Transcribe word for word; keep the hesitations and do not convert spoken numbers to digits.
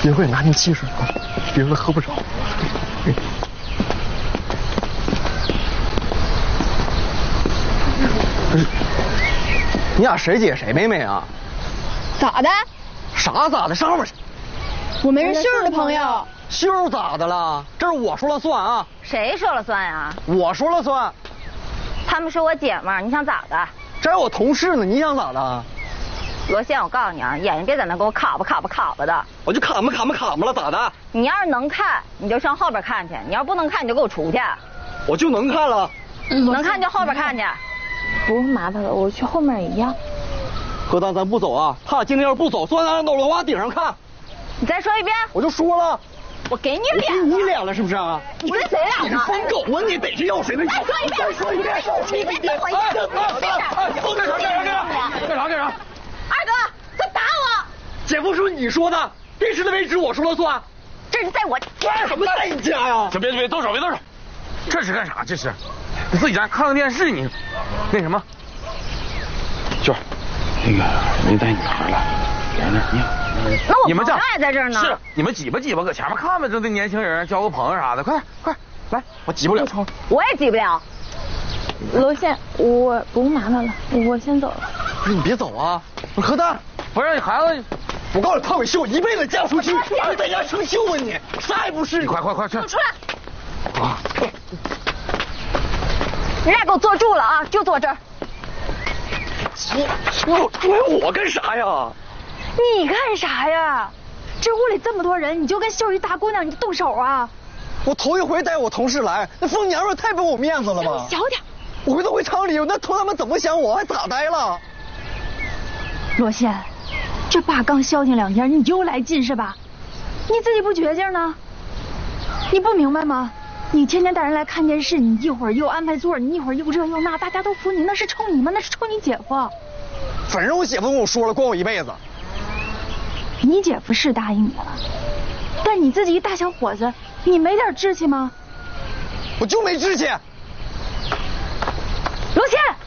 约会拿定气势啊，别说喝不着。不是，你俩谁姐谁妹妹啊？ 咋的？ 啥咋的？上面去！ 我们是秀儿的朋友。 秀咋的了？这是我说了算啊！ 谁说了算啊？ 我说了算。 他们是我姐们儿，你想咋的？ 这还有我同事呢，你想咋的？ 罗宪，我告诉你啊，眼睛别在那给我卡吧卡吧卡吧的。 我就卡吧卡吧卡吧了，咋的？ 你要是能看，你就上后边看去；你要不能看，你就给我出去。 我就能看了。 能看就后边看去。 不用麻烦了，我去后面也一样。 何丹，咱不走啊！他俩今天要是不走，算咱让楼娃顶上看。 你再说一遍。 我就说了。 我给你脸。 我给你脸了是不是啊？ 你跟谁俩呢？ 你是疯狗啊！你逮着要谁呢？ 再说一遍。 再说一遍。 你别等我一遍。 哎，你干啥干啥干啥？干啥干啥？ 二哥，他打我！ 姐夫是你说的，这事的位置我说了算。 这是在我干什么在你家呀？ 别别别，动手别动手！这是干啥？这是你自己家看个电视，你那什么？秀儿，那个没带女孩了，别那你。 那我你们这也在这儿呢。 是你们挤吧挤吧，搁前面看吧，这对年轻人交个朋友啥的，快快来，我挤不了。 我也挤不了。 罗宪，我不用麻烦了，我先走了。 不是你别走啊！不是何丹， 不是你孩子， 我告诉你，潘伟秀一辈子嫁不出去，你在家生锈啊你，啥也不是。 你快快快去！ 出来！ 啊！ 你俩给我坐住了啊，就坐这儿。 我追我干啥呀？ 你干啥呀？这屋里这么多人，你就跟秀儿一大姑娘，你就动手啊？ 我头一回带我同事来，那疯娘们太不给我面子了吧？ 小点。 我回头回厂里，那头他们怎么想我，还咋待了？ 罗宪，这爸刚消停两天，你又来劲是吧？你自己不绝劲呢？你不明白吗？你天天带人来看电视，你一会儿又安排座，你一会儿又这又那，大家都服你，那是冲你吗？那是冲你姐夫。 反正我姐夫跟我说了，管我一辈子。 你姐夫是答应你了，但你自己一大小伙子，你没点志气吗？ 我就没志气。 罗宪。